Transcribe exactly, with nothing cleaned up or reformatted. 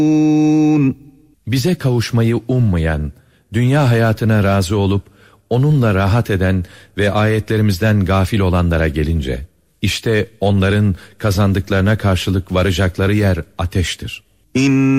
Bize kavuşmayı ummayan, dünya hayatına razı olup onunla rahat eden ve ayetlerimizden gafil olanlara gelince, işte onların kazandıklarına karşılık varacakları yer ateştir.